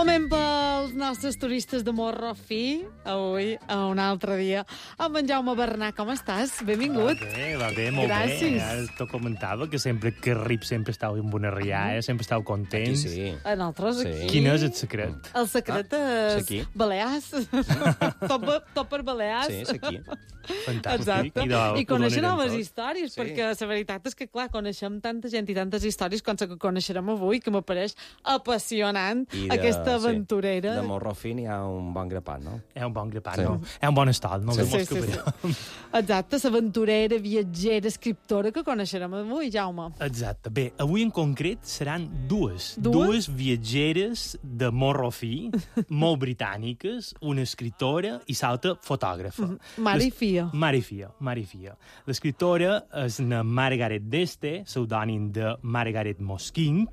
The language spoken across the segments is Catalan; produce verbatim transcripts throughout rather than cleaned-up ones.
Moment pels nostres turistes de morro fi, avui, a un altre dia, amb en Jaume Bernat. Com estàs? Benvingut. Va bé, va bé, molt Gràcies. bé. Ara t'ho comentava, que sempre que arrib sempre estàu amb una rialla, sempre estàu contents. Aquí sí. A nosaltres Sí. aquí... Quin és el secret? El secret Ah, és és aquí. Balears. tot, per- tot per Balears. Sí, és aquí. Fantàstic. Exacte. de- I conèixer ho donen noves tot. històries, Sí. perquè la veritat és que, clar, coneixem tanta gent i tantes històries com la que coneixerem avui, que m'apareix apassionant I de- aquesta sí, aventurera. De morro fin hi ha un bon grapat, no? És un bon grapat, Sí. no? És un bon estal, no? Sí, Sí, sí, sí. Exacte, l'aventurera, viatgera, escriptora que coneixerem avui, Jaume. Exacte. Bé, avui en concret seran dues. Dues? Dues viatgeres de morro fi, molt britàniques, una escriptora i l'altra fotògrafa. Mare i Les- filla. Mare i filla, mare i filla. L'escriptora és na Margaret Deste, pseudònim de Margaret Mosking,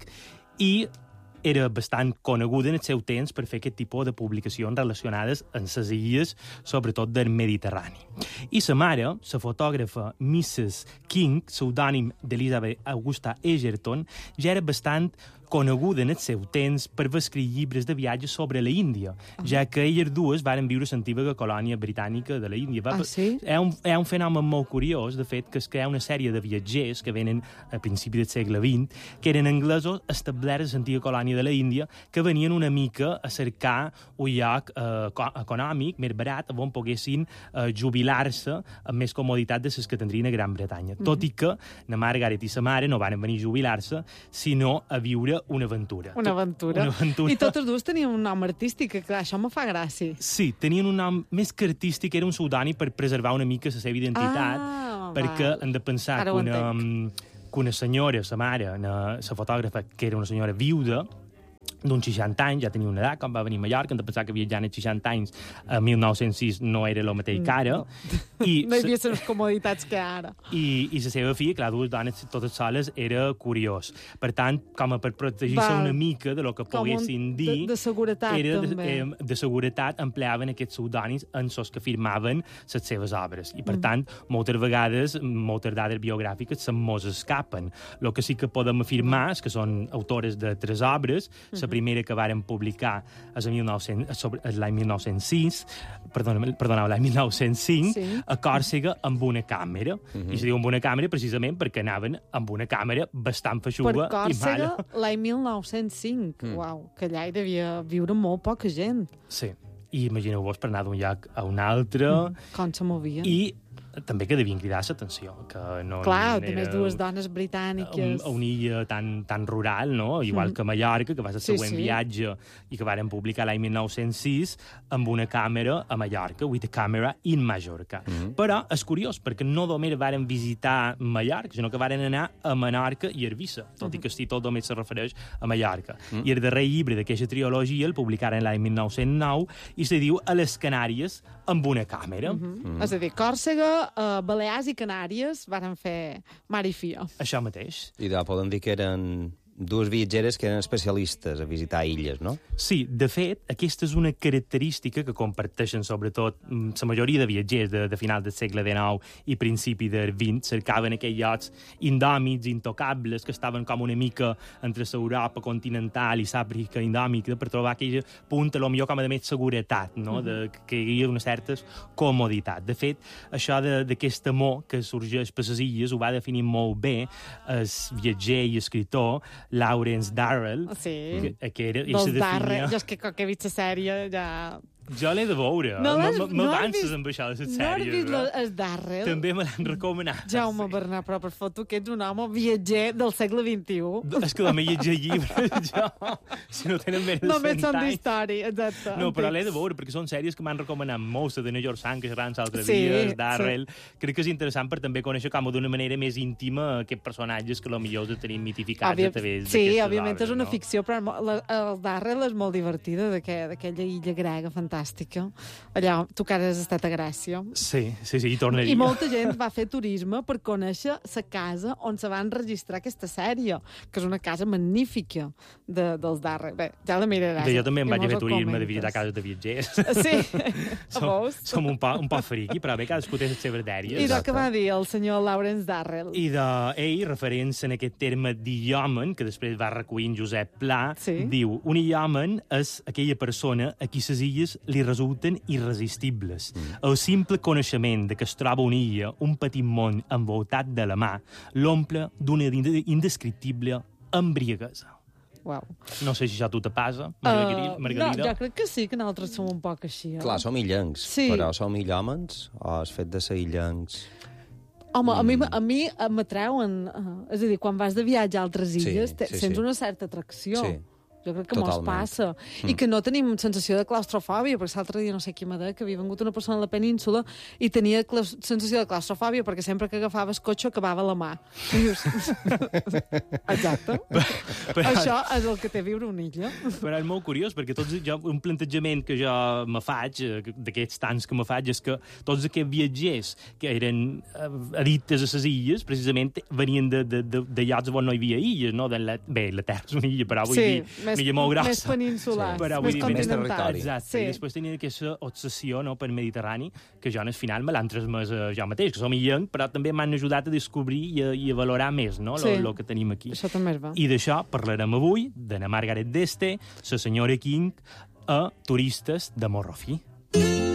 i era bastant coneguda en el seu temps per fer aquest tipus de publicacions relacionades amb les illes, sobretot del Mediterrani. I sa mare, la fotògrafa missus King, pseudònim d'Elizabeth Augusta Egerton, ja era bastant coneguda en el seu temps per haver escrit llibres de viatges sobre la Índia, ja que elles dues varen viure a l'antiga colònia britànica de la Índia. Va- Ah, sí? Hi ha un, hi ha un fenomen molt curiós, de fet, que és que hi ha una sèrie de viatgers que venen a principi del segle vint, que eren anglesos establerts a l'antiga colònia de la Índia, que venien una mica a cercar un lloc eh, eco- econòmic, més barat, on poguessin eh, jubilar-se amb més comoditat de les que tindrien a Gran Bretanya. Mm -hmm. Tot i que na Margaret i sa mare no van venir a jubilar-se, sinó a viure una aventura. Una aventura. Una aventura. I totes dues tenien un nom artístic, que clar, això me fa gràcia. Sí, tenien un nom més que artístic, era un pseudònim per preservar una mica la seva identitat, Ah, perquè val. hem de pensar Ara que ho una, entenc. mm, que una senyora, sa mare, la fotògrafa, que era una senyora viuda, d'uns seixanta anys, ja tenia una edat, quan va venir a Mallorca, hem de pensar que viatjant als seixanta anys, a mil nou-cents sis no era el mateix que ara, i, No hi havia les comoditats que ara. i, i la seva filla, clar, dues dones totes soles, era curiós. Per tant, com a per protegir-se Val. una mica de lo que Com un poguessin de- dir... de seguretat, era també. De, eh, de seguretat empleaven aquests pseudònims en els que firmaven les seves obres. I, per Mm. tant, moltes vegades, moltes dades biogràfiques se mos escapen. El que sí que podem afirmar és que són autores de tres obres. La Mm-hmm. primera que varen publicar és a mil nou-cents, sobre- és l'any mil nou-cents sis, perdona, perdoneu, l'any mil nou-cents cinc, Sí. a Còrsega amb una càmera. Mhm. I se diu amb una càmera precisament perquè anaven amb una càmera bastant Per feixuga i Còrsega, mala. l'any mil nou-cents cinc. Mm. Uau, que allà hi devia viure molt poca gent. Sí. I imagineu-vos per anar d'un lloc a un altre Com se movien. i també que devien cridar l'atenció, que no Clar, era a més dues dones a, un, britàniques. a una illa tan, tan rural, no? Igual Mm. que Mallorca, que va ser el Sí, següent sí. viatge i que varen publicar l'any mil nou-cents sis amb una càmera a Mallorca, with a camera in Mallorca. Mhm. Però és curiós, perquè no només varen visitar Mallorca, sinó que varen anar a Menorca i Eivissa, tot i que el títol només se refereix a Mallorca. Mhm. I el darrer llibre d'aquesta trilogia el publicaren l'any mil nou-cents nou i se diu A les Canàries amb una càmera. Mm. És a dir, Còrsega, uh, Balears i Canàries varen fer mare i filla. Això mateix. I de, podem dir que eren dues viatgeres que eren especialistes a visitar illes, no? Sí, de fet, aquesta és una característica que comparteixen sobretot mm, la majoria de viatgers de, de final del segle dinou i principi del vint, cercaven aquells llocs indòmits, intocables, que estaven com una mica entre l'Europa continental i l'Àfrica indòmica, per trobar aquell punt, a lo millor com a de més seguretat, no? de, que hi havia una certa comoditat. De fet, això de- d'aquest amor que sorgeix per les illes ho va definir molt bé el viatger i escriptor Lawrence Darrell, Sí. que, que era, i Dels se definia... Darrell. Jo és que com que he vist la sèrie ja... Jo l'he de veure. No l'has- no has M'avances vist- amb això de les No has sèries. vist No la- el Darrell? També me l'han recomanat. Jaume Bernat, però per foto que ets un home viatger del segle vint-i-u. És que només llegir llibres, jo, si no tenen més de Només cent són anys. d'història, exacte. No, però antics. l'he de veure, perquè són sèries que m'han recomanat molts, de New York Sun, que xerrant l'altre Sí, dia, Darrell. Crec que és interessant per també conèixer com d'una manera més íntima aquests personatges que potser els tenim mitificats Òbvia... a través Sí, d'aquestes òbviament obres, és una no? ficció, però la, el Darrell és molt divertida, d'aquella illa grega fantàstica. fantàstica. Allà, tu que ara has estat a Gràcia. Sí, sí, sí, hi tornaria. I molta gent va fer turisme per conèixer la casa on se va enregistrar aquesta sèrie, que és una casa magnífica de, dels Darrell. Bé, ja la miraràs. Jo també em i vaig a mos fer ho turisme de comentes. visitar cases de viatgers. Sí, a som, veus? som un poc un po friqui, però bé, cadascú té les seves dèries. I de què va dir el senyor Lawrence Darrell? I d'ell, referents en aquest terme d'iomen, que després va recollir en Josep Pla, Sí. diu, un iomen és aquella persona a qui les illes li resulten irresistibles. Mm. El simple coneixement de que es troba una illa, un petit món envoltat de la mà, l'omple d'una indescriptible embriaguesa. Uau. No sé si això a tu te passa, Margarida. Uh, Margarida. no, jo crec que sí, que nosaltres som un poc així. Eh? Clar, som illencs, Sí. però som illòmens o el fet de ser illencs... Home, a mi, a mi m'atreuen... Uh, és a dir, quan vas de viatge a altres Sí, illes, te, sí, sents sí. una certa atracció. Sí. Jo crec que mos Totalment. passa. Mm. I que no tenim sensació de claustrofòbia, perquè l'altre dia no sé qui m'ha dit que havia vengut una persona a la península i tenia claus sensació de claustrofòbia perquè sempre que agafava el cotxe acabava a la mà. I dius... Exacte. Però, Això és el que té viure una illa. però és molt curiós, perquè tots, jo, un plantejament que jo me faig, eh, d'aquests tants que me faig, és que tots aquests viatgers que eren eh, addictes a les illes, precisament venien de, de, de, de llocs on no hi havia illes, no? De la, bé, la Terra és una illa, però vull Sí, dir, més, una illa molt grossa. més peninsular, Però vull més dir, més continental. territori. Exacte, Sí. i després tenien aquesta obsessió, no, per Mediterrani, que jo, al final, me l'han transmès a jo mateix, que som illenc, però també m'han ajudat a descobrir i a, i a valorar més, no?, Sí. el que tenim aquí. Això també és bo. I d'això parlarem avui, de na Margaret d'Este, la senyora King, a Turistes de Morrofí.